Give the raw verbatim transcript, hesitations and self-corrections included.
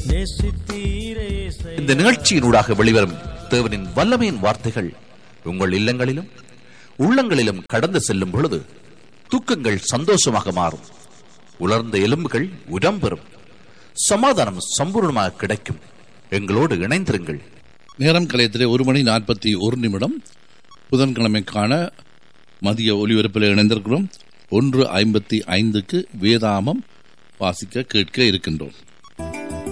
இந்த நிகழ்ச்சியினூடாக வெளிவரும் தேவனின் வல்லமையின் வார்த்தைகள் உங்கள் இல்லங்களிலும் உள்ளங்களிலும் கடந்து செல்லும் பொழுது தூக்கங்கள் சந்தோஷமாக மாறும், உலர்ந்த எலும்புகள் உரம் பெறும், சமாதானம் சம்பூர்ணமாக கிடைக்கும். எங்களோடு இணைந்திருங்கள். நேரம் கலையத்திலே ஒரு மணி நாற்பத்தி ஒரு நிமிடம் புதன்கிழமைக்கான மதிய ஒலிபரப்பில் இணைந்திருக்கிறோம். ஒன்று ஐம்பத்தி ஐந்துக்கு வேதாமம் வாசிக்க கேட்க இருக்கின்றோம்.